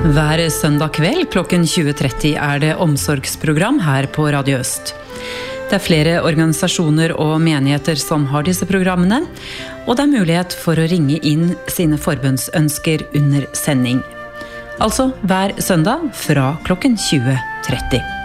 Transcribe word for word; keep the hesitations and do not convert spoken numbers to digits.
Hver søndag kveld klokken tjue tretti er det omsorgsprogram her på Radio Øst. Det er flere organisasjoner og menigheter som har disse programmene, og det er mulighet for å ringe inn sine forbundsønsker under sending. Altså hver søndag fra klokken tjue tretti.